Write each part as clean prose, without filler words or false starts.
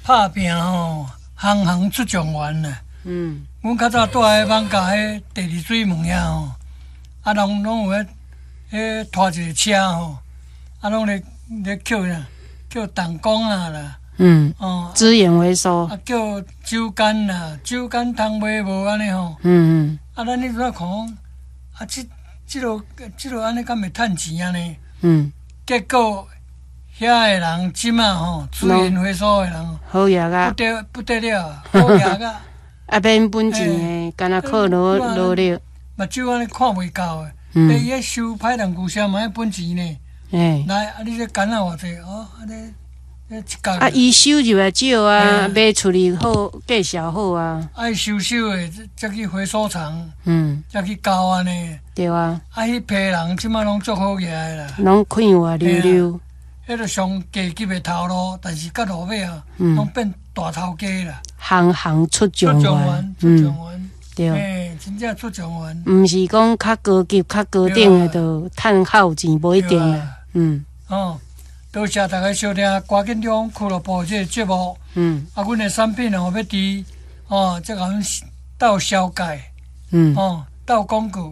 拍拼吼，行行出状元啦。阮较早住喺艋舺迄第二水门遐吼，啊，拢有迄拖一个车吼，啊，拢咧捡弹弓啊啦。 资源回收。 啊，叫酒干啦，酒干通买无安尼吼。啊，咱你怎看？啊，即落安尼敢会趁钱安尼？结果遐个人即马吼，资源回收的人， 好业啊， 不得了，好业啊！ 啊，免本钱的，干那靠劳力。 目睭安尼看袂到的，伊迄收歹人牛车嘛要本钱呢。来，啊，你这干啊偌济哦，安尼。 啊，伊收入也少啊，卖出去好，价销好啊。 爱收的，才去回收厂，才去交安尼。 对啊。 啊，迄批人即马拢做好起来啦。 拢快活溜溜。 迄个上低级的头路，但是到落尾啊，拢变大头家啦。行行出状元。 出状元。 对。 真正出状元。 毋是讲较高级、较高等的，就趁好钱，无一定啦。 多谢大家收听歌景中俱乐部这个节目。啊，阮的产品要伫即个到销界。到广告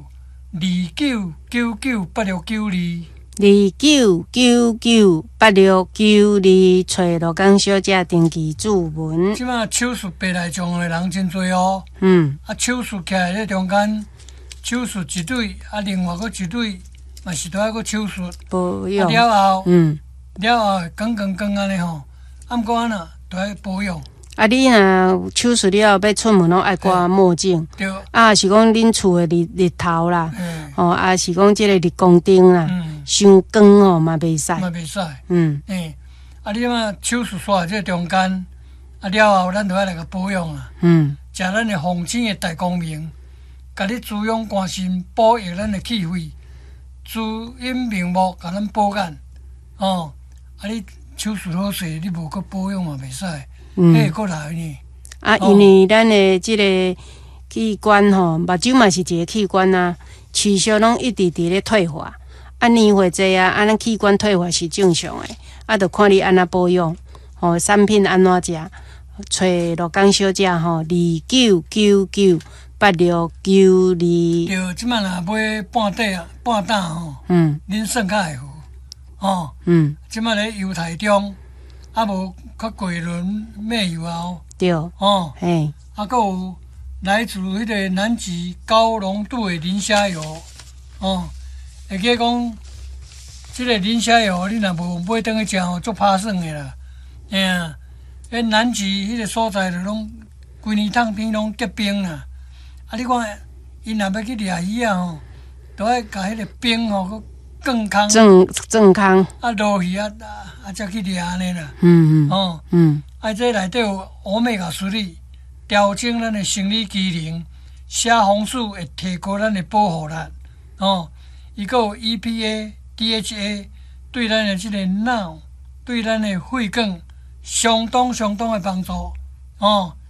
29998692。29998692，找罗江小姐登记注文。即马手术白内障的人真多哦。啊，手术起来咧中间，手术一对，啊，另外一对嘛是拄爱个手术。保养。了后，光安尼吼，啊，毋过安那拄爱保养。啊，你若手术了后要出门，拢爱挂墨镜。对。啊，是讲恁厝的日头啦，啊是讲即个日光灯啦，伤光哦嘛袂使。嘛袂使。啊，你嘛手术煞这中间，啊了后咱著爱来个保养啊。食咱的红星的大光明，甲你滋养肝肾，补益咱的气血，滋阴明目，甲咱保眼。啊，你手术好势，你无搁保养嘛袂使。迄会过来呢。啊，因为咱的即个器官吼，目睭嘛是一个器官啊，持续拢一直伫咧退化，啊年岁济啊，咱器官退化是正常的，啊，着看你安怎保养，产品安怎食，找罗江小姐29998692。对，即摆若买半担吼，恁算较会好，即摆咧油台中，啊无较贵轮马油后。对。嘿。啊，搁有来自迄个南极高浓度的磷虾油，会记讲，即个磷虾油你若无买转去食吼，足拍算的啦。迄南极迄个所在就拢规年烫天拢结冰啦。啊，你看，因若要去掠鱼啊吼，都爱甲迄个冰吼搁降空。正空。啊，落去才去掠安尼啦。啊，这内底有欧米伽3里，调整咱的生理机能，虾红素会提高咱的保护力。伊阁有 EPA、DHA， 对咱的即个脑、对咱的血管相当的帮助。